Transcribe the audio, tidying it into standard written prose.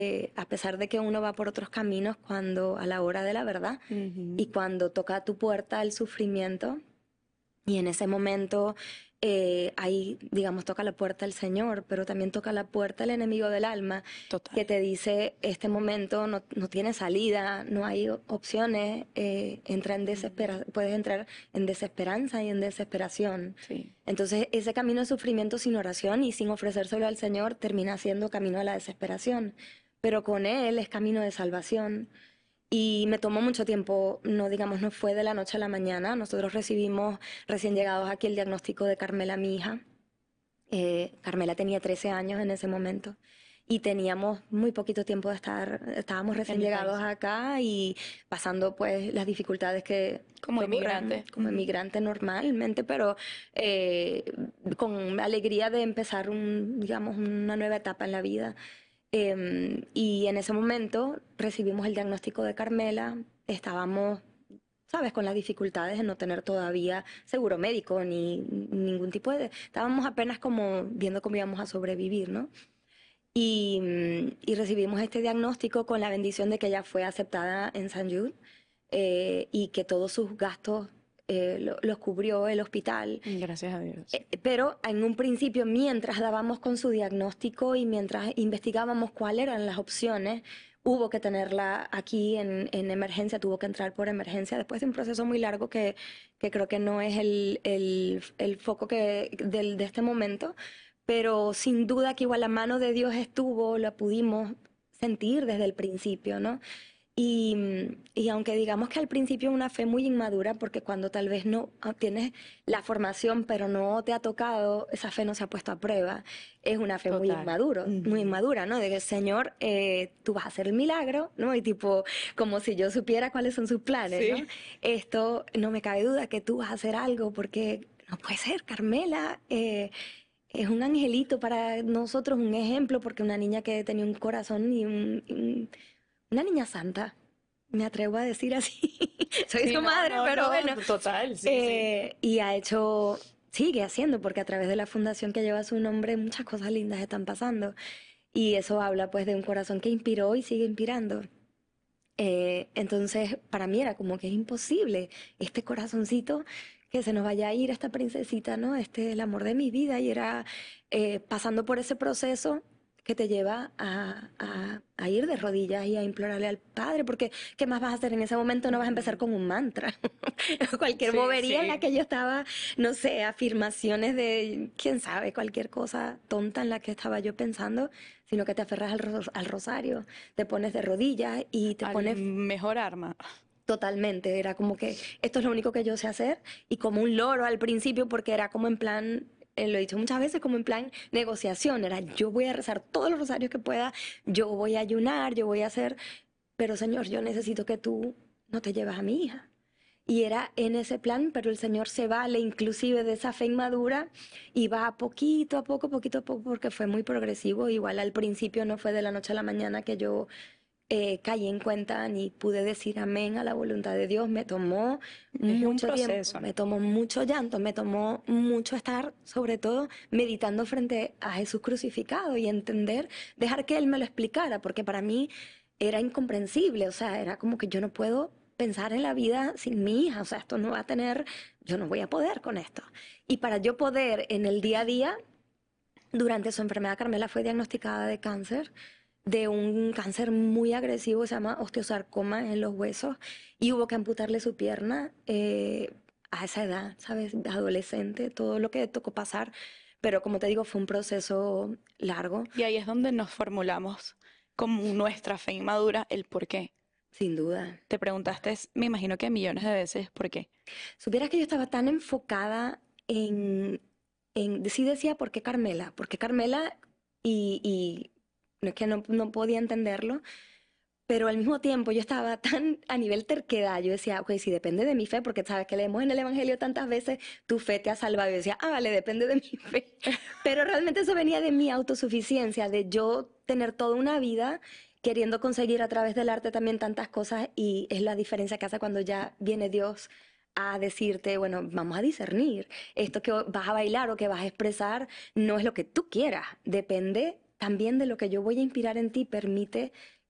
a pesar de que uno va por otros caminos, cuando a la hora de la verdad y cuando toca a tu puerta el sufrimiento, y en ese momento ahí, digamos, toca la puerta el Señor, pero también toca la puerta el enemigo del alma, que Total. te dice, este momento no tiene salida, no hay opciones, puedes entrar en desesperanza y en desesperación. Sí. Entonces, ese camino de sufrimiento sin oración y sin ofrecérselo al Señor termina siendo camino a la desesperación, pero con Él es camino de salvación. Y me tomó mucho tiempo, no digamos, no fue de la noche a la mañana. Nosotros recibimos recién llegados aquí el diagnóstico de Carmela, mi hija. Carmela tenía 13 años en ese momento y teníamos muy poquito tiempo estábamos En recién el llegados país. acá y pasando pues las dificultades Como que ocurren inmigrante. como inmigrante normalmente, pero eh, con alegría de empezar digamos, una nueva etapa en la vida. Y en ese momento recibimos el diagnóstico de Carmela, estábamos, sabes, con las dificultades de no tener todavía seguro médico ni ningún tipo de... Estábamos apenas como viendo cómo íbamos a sobrevivir, ¿no? Y recibimos este diagnóstico con la bendición de que ella fue aceptada en San Jude y que todos sus gastos los cubrió el hospital. Gracias a Dios. Pero en un principio, mientras dábamos con su diagnóstico y mientras investigábamos cuáles eran las opciones, hubo que tenerla aquí en emergencia, tuvo que entrar por emergencia después de un proceso muy largo que creo que no es el foco de este momento, pero sin duda que igual la mano de Dios estuvo, la pudimos sentir desde el principio, ¿no? Y aunque digamos que al principio una fe muy inmadura, porque cuando tal vez no tienes la formación, pero no te ha tocado, esa fe no se ha puesto a prueba, es una fe Total. muy inmadura, ¿no? De que, Señor, tú vas a hacer el milagro, ¿no? Y tipo, como si yo supiera cuáles son sus planes, ¿no? Sí. Esto no me cabe duda que tú vas a hacer algo, porque no puede ser, Carmela. Es un angelito para nosotros, un ejemplo, porque una niña que tenía un corazón una niña santa, me atrevo a decir así. Soy Sí, su no, madre, no, pero bueno. no, total, sí, sí. Y ha hecho, sigue haciendo, porque a través de la fundación que lleva su nombre, muchas cosas lindas están pasando. Y eso habla pues de un corazón que inspiró y sigue inspirando. Entonces, para mí era como que es imposible este corazoncito que se nos vaya a ir esta princesita, ¿no? Este es el amor de mi vida y era pasando por ese proceso que te lleva a ir de rodillas y a implorarle al Padre, porque ¿qué más vas a hacer en ese momento? No vas a empezar Ujú. con un mantra, cualquier Sí, bobería en la sí. que yo estaba, no sé, afirmaciones de, quién sabe, cualquier cosa tonta en la que estaba yo pensando, sino que te aferras al rosario, te pones de rodillas y te Al pones mejor arma. totalmente. Era como que esto es lo único que yo sé hacer y como un loro al principio porque era como en plan, lo he dicho muchas veces, como en plan negociación. Era yo voy a rezar todos los rosarios que pueda, yo voy a ayunar, yo voy a hacer, pero Señor, yo necesito que tú no te lleves a mi hija. Y era en ese plan, pero el Señor se vale inclusive de esa fe inmadura y va poquito a poco, porque fue muy progresivo. Igual al principio no fue de la noche a la mañana que yo caí en cuenta ni pude decir amén a la voluntad de Dios. Me tomó Es un mucho tiempo, proceso. me tomó mucho llanto, me tomó mucho estar, sobre todo, meditando frente a Jesús crucificado y entender, dejar que Él me lo explicara, porque para mí era incomprensible, o sea, era como que yo no puedo pensar en la vida sin mi hija, o sea, esto no va a tener, yo no voy a poder con esto. Y para yo poder en el día a día, durante su enfermedad, Carmela fue diagnosticada de cáncer, de un cáncer muy agresivo, se llama osteosarcoma en los huesos, y hubo que amputarle su pierna a esa edad, ¿sabes? De adolescente, todo lo que tocó pasar. Pero como te digo, fue un proceso largo, Y ahí es donde nos formulamos como nuestra fe inmadura el por qué. sin duda. Te preguntaste, me imagino que millones de veces, ¿por qué? Supieras que yo estaba tan enfocada sí decía, ¿por qué Carmela? Y no es que no podía entenderlo, pero al mismo tiempo yo estaba tan a nivel terquedad, yo decía, ok, si depende de mi fe, porque sabes que leemos en el Evangelio tantas veces, tu fe te ha salvado. Y yo decía, vale, depende de mi fe. Pero realmente eso venía de mi autosuficiencia, de yo tener toda una vida queriendo conseguir a través del arte también tantas cosas y es la diferencia que hace cuando ya viene Dios a decirte, bueno, vamos a discernir. Esto que vas a bailar o que vas a expresar no es lo que tú quieras, depende también de lo que yo voy a inspirar en ti permite